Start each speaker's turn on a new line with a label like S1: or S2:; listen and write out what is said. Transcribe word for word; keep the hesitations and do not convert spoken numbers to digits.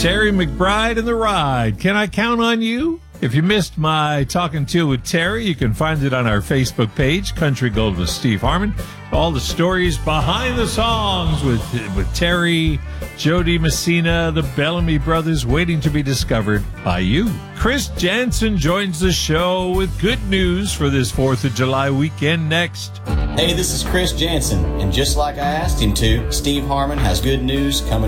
S1: Terry McBride and the Ride. Can I count on you? If you missed my Talking To with Terry, you can find it on our Facebook page, Country Gold with Steve Harmon. All the stories behind the songs with with Terry, Jody Messina, the Bellamy Brothers, waiting to be discovered by you. Chris Jansen joins the show with good news for this fourth of July weekend next.
S2: Hey, this is Chris Jansen, and just like I asked him to, Steve Harmon has good news coming